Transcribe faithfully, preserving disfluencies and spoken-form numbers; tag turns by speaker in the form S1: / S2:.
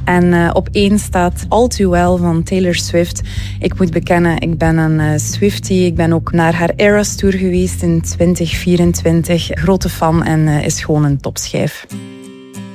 S1: En uh, op één staat All Too Well van Taylor Swift. Ik moet bekennen, ik ben een uh, Swiftie. Ik ben ook naar haar Eras Tour geweest in twintig vierentwintig. Grote fan en uh, is gewoon een topschijf.